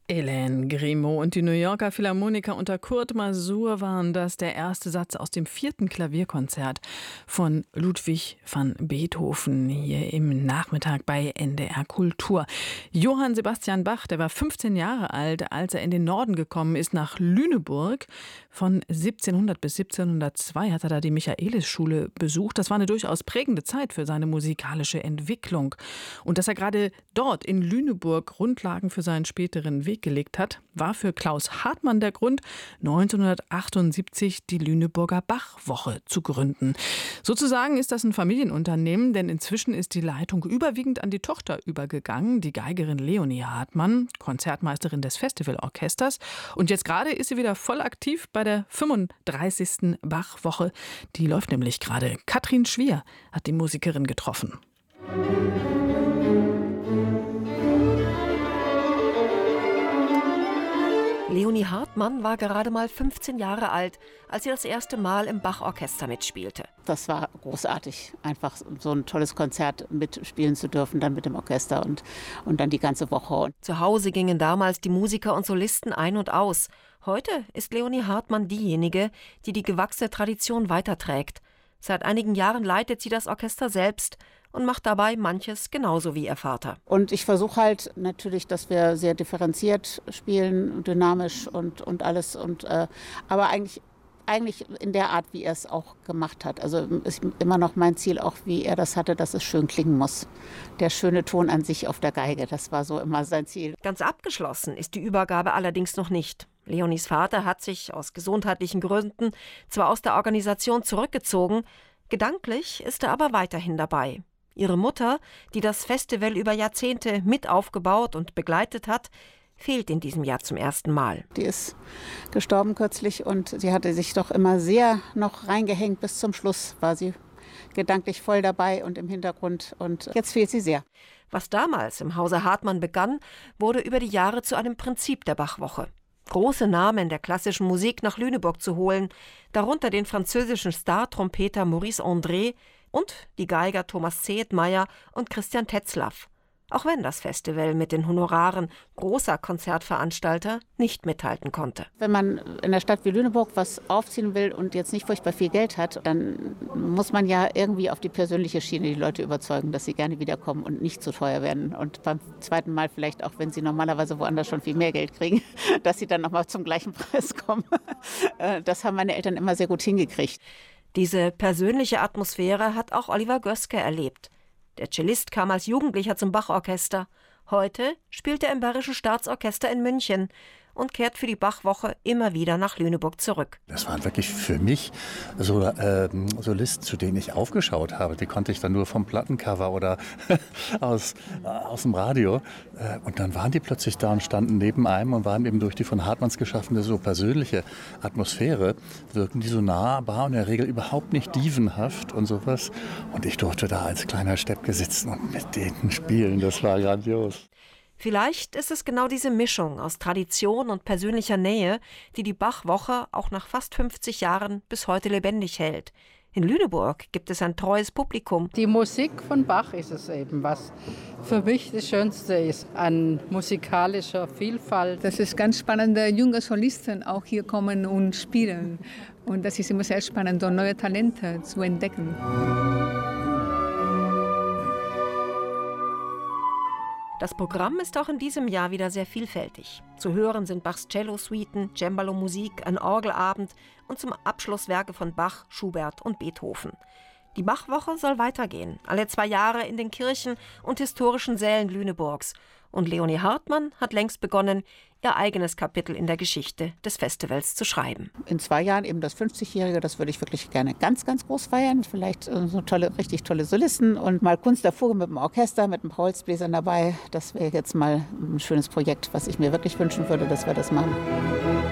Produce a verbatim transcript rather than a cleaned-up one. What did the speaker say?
Hélène Grimaud und die New Yorker Philharmoniker unter Kurt Masur waren das der erste Satz aus dem vierten Klavierkonzert von Ludwig van Beethoven hier im Nachmittag bei N D R Kultur. Johann Sebastian Bach, der war fünfzehn Jahre alt, als er in den Norden gekommen ist, nach Lüneburg. Von siebzehnhundert bis siebzehnhundertzwei hat er da die Michaelisschule besucht. Das war eine durchaus prägende Zeit für seine musikalische Entwicklung. Und dass er gerade dort in Lüneburg Grundlagen für seinen späteren Weg gelegt hat, war für Klaus Hartmann der Grund, neunzehnhundertachtundsiebzig die Lüneburger Bachwoche zu gründen. Sozusagen ist das ein Familienunternehmen, denn inzwischen ist die Leitung überwiegend an die Tochter übergegangen, die Geigerin Leonie Hartmann, Konzertmeisterin des Festivalorchesters. Und jetzt gerade ist sie wieder voll aktiv bei der fünfunddreißigsten Bachwoche. Die läuft nämlich gerade. Katrin Schwier hat die Musikerin getroffen. Leonie Hartmann war gerade mal fünfzehn Jahre alt, als sie das erste Mal im Bachorchester mitspielte. Das war großartig, einfach so ein tolles Konzert mitspielen zu dürfen, dann mit dem Orchester und, und dann die ganze Woche. Zu Hause gingen damals die Musiker und Solisten ein und aus. Heute ist Leonie Hartmann diejenige, die die gewachsene Tradition weiterträgt. Seit einigen Jahren leitet sie das Orchester selbst und macht dabei manches genauso wie ihr Vater. Und ich versuche halt natürlich, dass wir sehr differenziert spielen, dynamisch und, und alles. Und, äh, aber eigentlich, eigentlich in der Art, wie er es auch gemacht hat. Also ist immer noch mein Ziel, auch wie er das hatte, dass es schön klingen muss. Der schöne Ton an sich auf der Geige, das war so immer sein Ziel. Ganz abgeschlossen ist die Übergabe allerdings noch nicht. Leonies Vater hat sich aus gesundheitlichen Gründen zwar aus der Organisation zurückgezogen, gedanklich ist er aber weiterhin dabei. Ihre Mutter, die das Festival über Jahrzehnte mit aufgebaut und begleitet hat, fehlt in diesem Jahr zum ersten Mal. Die ist gestorben kürzlich und sie hatte sich doch immer sehr noch reingehängt. Bis zum Schluss war sie gedanklich voll dabei und im Hintergrund. Und jetzt fehlt sie sehr. Was damals im Hause Hartmann begann, wurde über die Jahre zu einem Prinzip der Bachwoche. Große Namen der klassischen Musik nach Lüneburg zu holen, darunter den französischen Star-Trompeter Maurice André und die Geiger Thomas Zehetmeier und Christian Tetzlaff. Auch wenn das Festival mit den Honoraren großer Konzertveranstalter nicht mithalten konnte. Wenn man in der Stadt wie Lüneburg was aufziehen will und jetzt nicht furchtbar viel Geld hat, dann muss man ja irgendwie auf die persönliche Schiene die Leute überzeugen, dass sie gerne wiederkommen und nicht zu teuer werden. Und beim zweiten Mal vielleicht auch, wenn sie normalerweise woanders schon viel mehr Geld kriegen, dass sie dann nochmal zum gleichen Preis kommen. Das haben meine Eltern immer sehr gut hingekriegt. Diese persönliche Atmosphäre hat auch Oliver Göske erlebt. Der Cellist kam als Jugendlicher zum Bachorchester. Heute spielt er im Bayerischen Staatsorchester in München und kehrt für die Bachwoche immer wieder nach Lüneburg zurück. Das waren wirklich für mich so äh, Solisten, zu denen ich aufgeschaut habe. Die konnte ich dann nur vom Plattencover oder aus, äh, aus dem Radio. Äh, und dann waren die plötzlich da und standen neben einem und waren eben durch die von Hartmanns geschaffene so persönliche Atmosphäre, wirken die so nahbar und in der Regel überhaupt nicht dievenhaft und sowas. Und ich durfte da als kleiner Steppke sitzen und mit denen spielen. Das war grandios. Vielleicht ist es genau diese Mischung aus Tradition und persönlicher Nähe, die die Bachwoche auch nach fast fünfzig Jahren bis heute lebendig hält. In Lüneburg gibt es ein treues Publikum. Die Musik von Bach ist es eben, was für mich das Schönste ist an musikalischer Vielfalt. Das ist ganz spannend, junge Solisten auch hier kommen und spielen. Und das ist immer sehr spannend, so neue Talente zu entdecken. Das Programm ist auch in diesem Jahr wieder sehr vielfältig. Zu hören sind Bachs Cello-Suiten, Cembalo-Musik, ein Orgelabend und zum Abschluss Werke von Bach, Schubert und Beethoven. Die Bachwoche soll weitergehen, alle zwei Jahre in den Kirchen und historischen Sälen Lüneburgs. Und Leonie Hartmann hat längst begonnen, ihr eigenes Kapitel in der Geschichte des Festivals zu schreiben. In zwei Jahren eben das fünfzigjährige, das würde ich wirklich gerne ganz, ganz groß feiern. Vielleicht so tolle, richtig tolle Solisten und mal Kunst der Vogel mit dem Orchester, mit ein paar Holzbläsern dabei. Das wäre jetzt mal ein schönes Projekt, was ich mir wirklich wünschen würde, dass wir das machen.